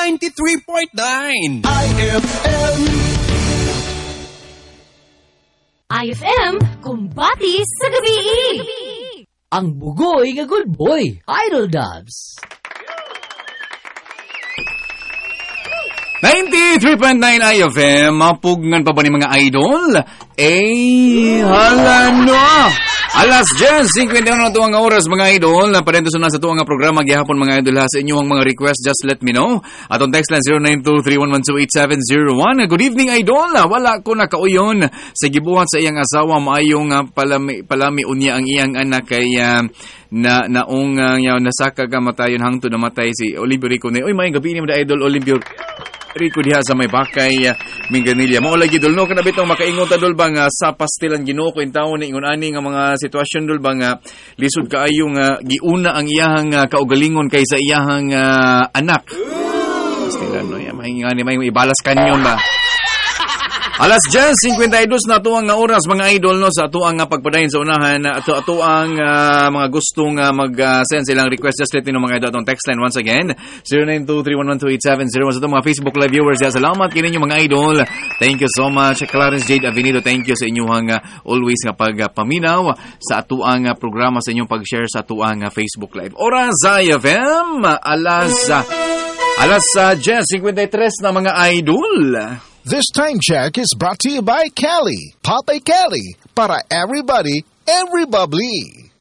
93.9 IFM. IFM, kumbati sa gabi. Ang bugoy nga good boy, Idol Dubs. 93.9 IFM, mapugngan pa ba ni mga idol? Hala no! Alas 10:51 na tuwang oras mga idol. Naparento sa tuwang nga programa gihapon mga idol ha. Sa inyong mga request, just let me know. Atong text line 0923112870. Good evening idol. Wala ko nakauyon sa gibuhat sa iyang asawa. Maayong palami unya ang iyang anak kay naong nasaka ka matayon hangtod namatay si Olivio Rico. Oy, may gabi ni mo idol Olivio Rico diha sa may bakay Minganilla. Mao lagi dol no kanabit ang makaingon ta dol bang sa pastilan Ginoo ko intaw ni ingon ani nga mga sitwasyon dol bang lisod kaayo nga giuna ang iyahang kaugalingon kaysa iyahang anak. Pastilan no ya mahingani may ibalas kanyon ba. Alas 10:52 na tuwang nga oras mga idol no sa tuwang nga pagpadayon sa unahan ato ang mga gustong mag-send silang request just let me know mga idol atong text line once again 0923112870 sa mga Facebook live viewers ya salamat kini ninyo mga idol. Thank you so much Clarence Jade Avenido, thank you sa inyong always nga pagpaminaw sa atuang programa sa inyong pag-share sa atuang Facebook live. Oras IFM alas 10:53 na mga idol. This time check is brought to you by Cali. Pop a Cali. Para everybody, every bubbly.